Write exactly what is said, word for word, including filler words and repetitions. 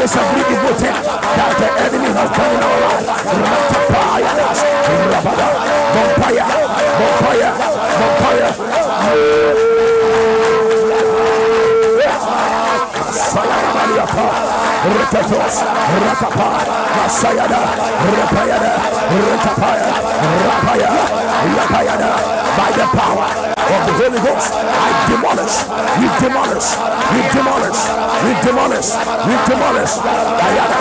is every evil thing that the enemy has done in our life. Ratapaya, Rabada, Vampire, Vampire, Vampire. Sayamaliaka, Retatos, Ratapa, Sayada, Rapayada, Retapaya, Rapaya, Yapayada, by the power of the Holy Ghost, I demolish, we demolish, we demolish, we demolish, we demolish. Ayada